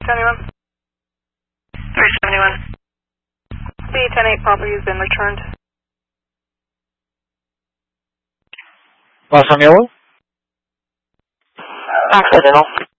71. 371. The 10-8 property has been returned. Los on yellow? Accidental.